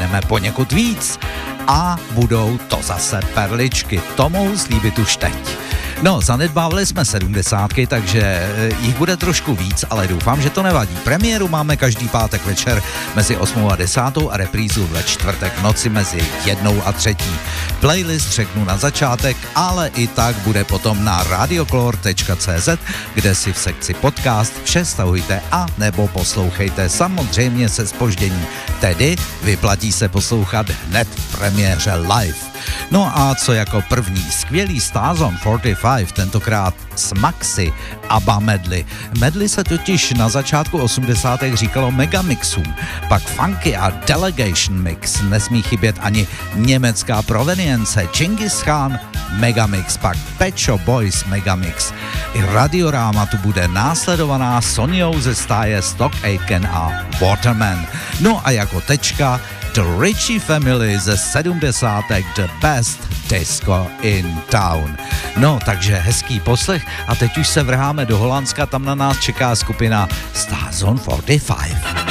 stihneme poněkud víc a budou to zase perličky. To mohu slíbit už teď. No, zanedbávali jsme 70, takže jich bude trošku víc, ale doufám, že to nevadí. Premiéru máme každý pátek večer mezi 8 a 10 a reprízu ve čtvrtek v noci mezi 1 a 3. Playlist řeknu na začátek, ale i tak bude potom na radiocolor.cz, kde si v sekci podcast vše stahujte a nebo poslouchejte samozřejmě se zpožděním. Tedy vyplatí se poslouchat hned v premiéře live. No a co jako první? Skvělý Stars on 45, tentokrát s Maxi ABBA medley. Medley se totiž na začátku 80. říkalo megamixům, pak funky a delegation mix, nesmí chybět ani německá provenience, Genghis Khan megamix, pak Pet Shop Boys megamix. I Radioráma tu bude následovaná Sonyou ze stáje Stock Aitken a Waterman. No a jako tečka The Ritchie Family ze 70. The Best Disco in Town. No, takže hezký poslech a teď už se vrháme do Holandska, tam na nás čeká skupina Stars on 45.